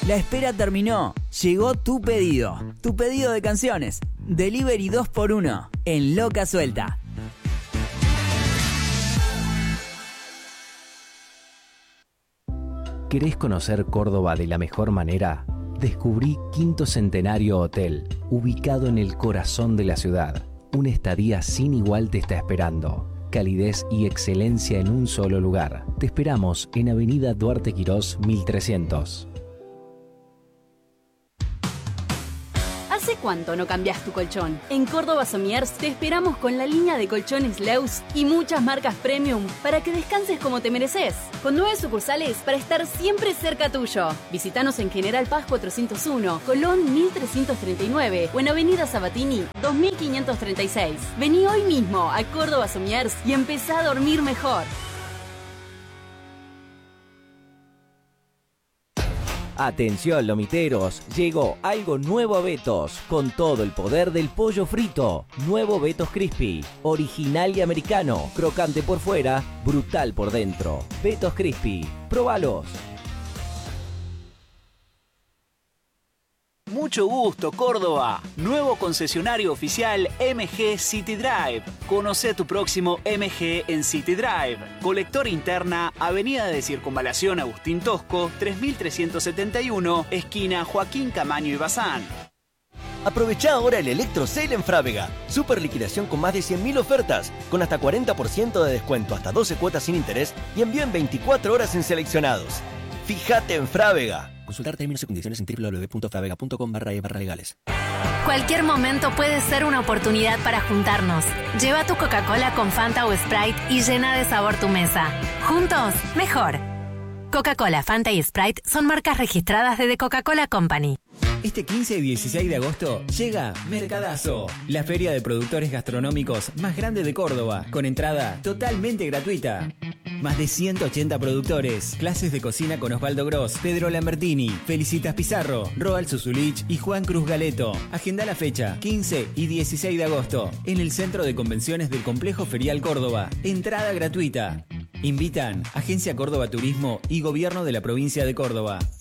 La espera terminó. Llegó tu pedido. Tu pedido de canciones. Delivery 2x1 en Loca Suelta. ¿Querés conocer Córdoba de la mejor manera? Descubrí Quinto Centenario Hotel, ubicado en el corazón de la ciudad. Una estadía sin igual te está esperando. Calidez y excelencia en un solo lugar. Te esperamos en Avenida Duarte Quirós 1300. ¿Hace cuánto no cambias tu colchón? En Córdoba Somiers te esperamos con la línea de colchones Leus y muchas marcas premium para que descanses como te mereces. Con 9 sucursales para estar siempre cerca tuyo. Visítanos en General Paz 401, Colón 1339 o en Avenida Sabatini 2536. Vení hoy mismo a Córdoba Somiers y empezá a dormir mejor. Atención lomiteros, llegó algo nuevo a Betos, con todo el poder del pollo frito. Nuevo Betos Crispy, original y americano, crocante por fuera, brutal por dentro. Betos Crispy, próbalos. Mucho gusto, Córdoba. Nuevo concesionario oficial MG City Drive. Conoce tu próximo MG en City Drive. Colector interna, Avenida de Circunvalación Agustín Tosco, 3371, esquina Joaquín Camaño y Bazán. Aprovechá ahora el Electro Sale en Frávega. Super liquidación con más de 100.000 ofertas, con hasta 40% de descuento, hasta 12 cuotas sin interés y envío en 24 horas en seleccionados. Fíjate en Frávega. Consultar términos y condiciones en www.fravega.com/legales. Cualquier momento puede ser una oportunidad para juntarnos. Lleva tu Coca-Cola con Fanta o Sprite y llena de sabor tu mesa. Juntos, mejor. Coca-Cola, Fanta y Sprite son marcas registradas de The Coca-Cola Company. Este 15 y 16 de agosto llega Mercadazo, la feria de productores gastronómicos más grande de Córdoba, con entrada totalmente gratuita. Más de 180 productores, clases de cocina con Osvaldo Gross, Pedro Lambertini, Felicitas Pizarro, Roal Suzulich y Juan Cruz Galeto. Agenda la fecha, 15 y 16 de agosto, en el Centro de Convenciones del Complejo Ferial Córdoba. Entrada gratuita. Invitan Agencia Córdoba Turismo y Gobierno de la Provincia de Córdoba.